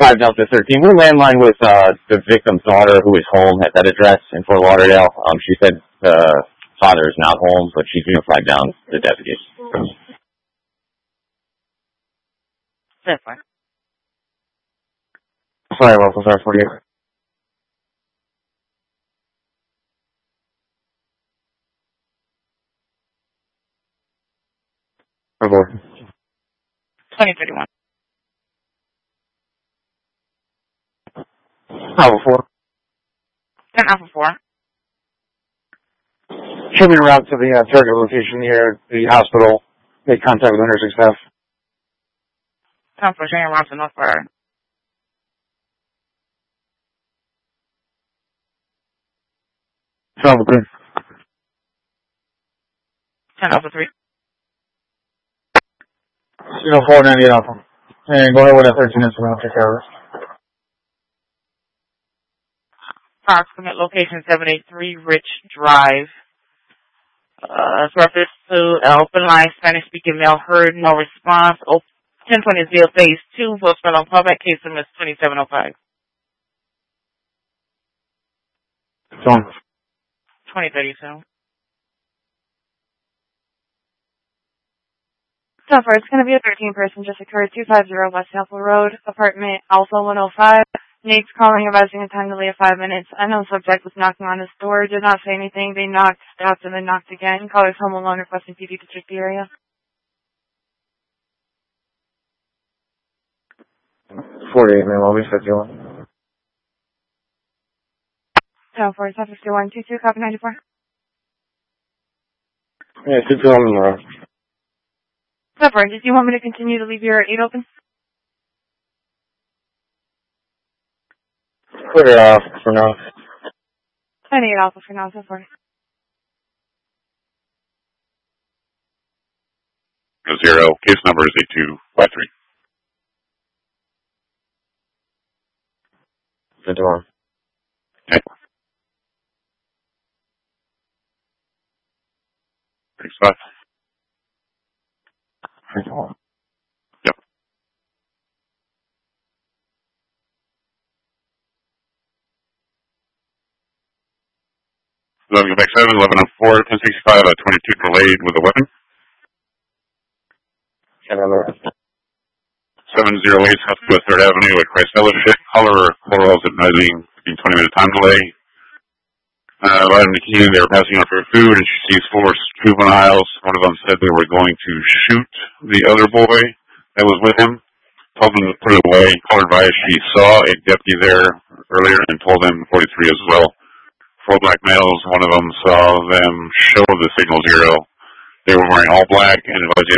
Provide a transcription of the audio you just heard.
5 Delta 13. We're landline with the victim's daughter who is home at that address in Fort Lauderdale. She said the father is not home, but she's going to flag down the deputies. That's fine. Sorry, local star 48. Report. 2031. Alpha 4. 10 Alpha 4. Show me around to the target location here, the hospital. Make contact with the nursing staff. Time for Shane Robinson, North Fire. Alpha 3. 10 Alpha 3. 498 Alpha. And go ahead with a 13 instrument, take care of it. Approximate location 783 Rich Drive. Surface to open line, Spanish speaking male heard, no response. 1020 phase 2, voicemail on callback, case number 2705. 2032. So far, it's going to be a 13-person, just occurred 250 West Apple Road, apartment Alpha 105. Nate's calling, advising a time delay of 5 minutes. Unknown subject was knocking on his door, did not say anything. They knocked, stopped, and then knocked again. Caller's home alone, requesting PD to check the area. 48, man, we'll be 51. So far, it's 5122, copy 94. Yeah, 2 on the road. So far, did you want me to continue to leave your 8 open? Clear it off for now. 28 Alpha for now, so far. 0, case number is 8253. Good tomorrow. Okay. Thanks, bye. Yep. Go back 7, 11 on 4, 1065, 22 delayed with a weapon. 708 Southwest 3rd Avenue at Christ Fellowship. Caller Corals advising between 20-minute time delay. Vitamin Key, they were passing on for food, and she sees 4 juveniles. One of them said they were going to shoot the other boy that was with him. Told them to put it away. Caller advised she saw a deputy there earlier and told them 43 as well. 4 black males. One of them saw them show the signal 0. They were wearing all black and advised